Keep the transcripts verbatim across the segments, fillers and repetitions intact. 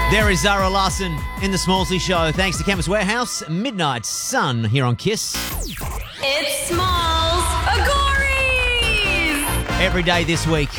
There is Zara Larson in the Smallsy Show. Thanks to Chemist Warehouse. Midnight Sun here on Kiss. It's Smalls Agories! Every day this week,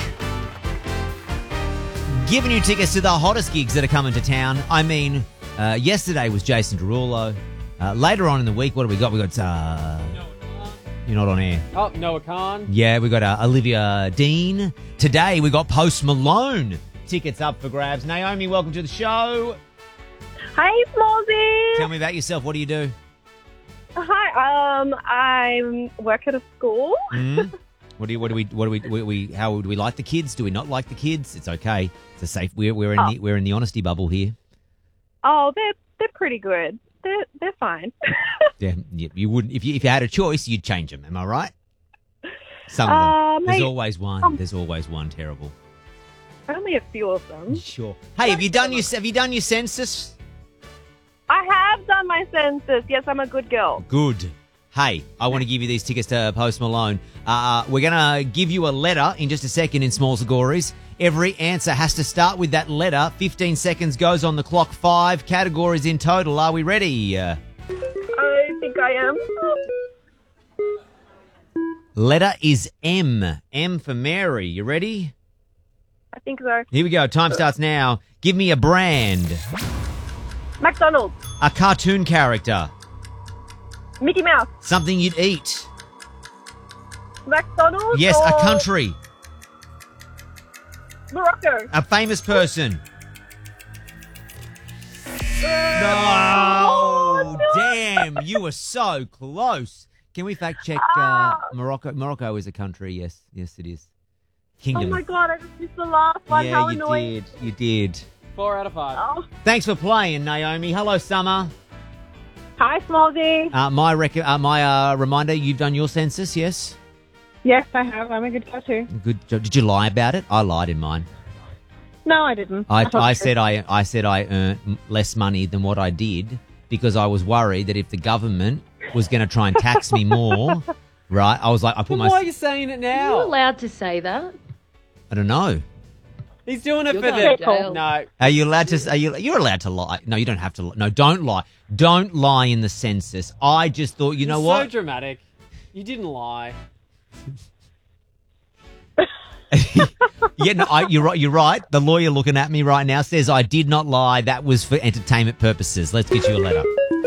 giving you tickets to the hottest gigs that are coming to town. I mean, uh, yesterday was Jason Derulo. Uh, later on in the week, what do we got? We got... Uh, you're not on air. Oh, Noah Khan. Yeah, we got uh, Olivia Dean. Today, we got Post Malone. Tickets up for grabs. Naomi, welcome to the show. Hi, Smallsy. Tell me about yourself. What do you do? Hi. Um, I work at a school. Mm? What do you? What do we? What do we, we? We? How do we like the kids? Do we not like the kids? It's okay. It's a safe. We're we're in Oh. the we're in the honesty bubble here. Oh, they're they're pretty good. They're they're fine. Yeah, you, you wouldn't if you if you had a choice, you'd change them. Am I right? Some of them. Uh, There's mate, always one. um, There's always one terrible. Only a few of them. Sure. Hey, have you done your have you done your census? I have done my census. Yes, I'm a good girl. Good. Hey, I want to give you these tickets to Post Malone. Uh, we're going to give you a letter in just a second in Small Categories. Every answer has to start with that letter. fifteen seconds goes on the clock. Five categories in total. Are we ready? Uh, I think I am. letter is M. M for Mary. You ready? I think so. Here we go. Time starts now. Give me a brand. McDonald's. A cartoon character. Mickey Mouse. Something you'd eat. McDonald's. Yes, or a country. Morocco. A famous person. Uh, No, no. damn, you were so close. Can we fact check uh, Ah. Morocco? Morocco is a country, yes. Yes, it is. Oh Kingdom. my god, I just missed the last one. yeah, How you annoying. did. You did. Four out of five. Oh. Thanks for playing, Naomi. Hello, Summer. Hi, Smallsy. Uh, my rec- uh, my uh, reminder, you've done your census, yes? Yes, I have. I'm a good girl too. Good. job. Did you lie about it? I lied in mine. No, I didn't. I, thought I you- said I I said I earned m- less money than what I did because I was worried that if the government was going to try and tax me more, right? I was like, I put Well, why are my. you saying it Are you now? allowed to say that? I don't know. He's doing it You're for going the... to jail. No. Are you allowed to? Are you? You're allowed to lie. No, you don't have to. Lie. No, don't lie. Don't lie in the census. I just thought, you know You're what? so dramatic. You didn't lie. Yeah, no, I, you're right. You're right. The lawyer looking at me right now says I did not lie. That was for entertainment purposes. Let's get you a letter.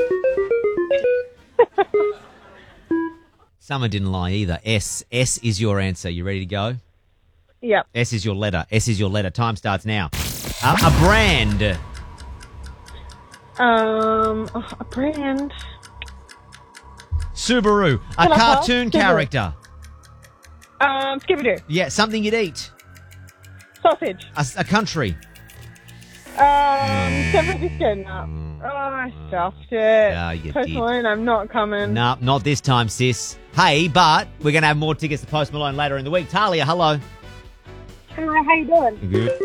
Summer didn't lie either. S. S is your answer. You ready to go? Yep. S is your letter. S is your letter. Time starts now. Uh, a brand. Um, oh, a brand. Subaru. A Can I tell? cartoon Subaru. character. Um, Skibidoo. Yeah, something you'd eat. Sausage. A, a country. Um, San Francisco. No. Oh, I stuffed it. Yeah, you Post did. Malone, I'm not coming. No, not this time, sis. Hey, but we're going to have more tickets to Post Malone later in the week. Talia, hello. Hi, how you doing? Good.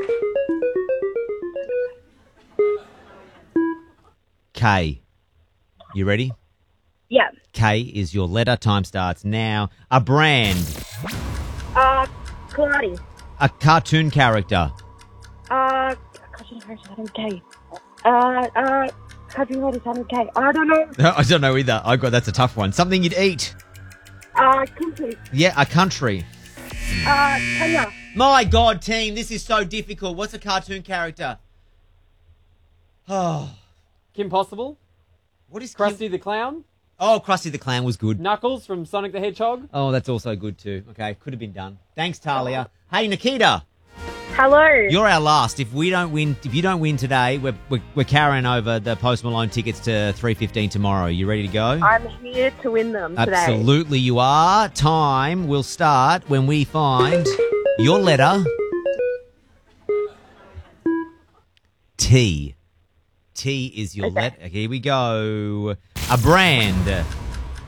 K. You ready? Yeah. K is your letter. Time starts now. A brand. Uh, Karate. A cartoon character. Uh, cartoon character, okay. Uh, uh, cartoon character, okay. I don't know. I don't know either. I got that's a tough one. Something you'd eat. Uh, country. Yeah, a country. Uh, Kenya. My God, team, this is so difficult. What's a cartoon character? Oh, Kim Possible. what is Krusty the Clown. Oh, Krusty the Clown was good. Knuckles from Sonic the Hedgehog. Oh, that's also good too. Okay, could have been done. Thanks, Talia. Hey, Nikita, Hello. you're our last. If we don't win, if you don't win today, we're we're, we're carrying over the Post Malone tickets to three fifteen tomorrow. You ready to go? I'm here to win them today. Absolutely, you are. Time will start when we find your letter T. T is your Okay. letter. Here we go. A brand.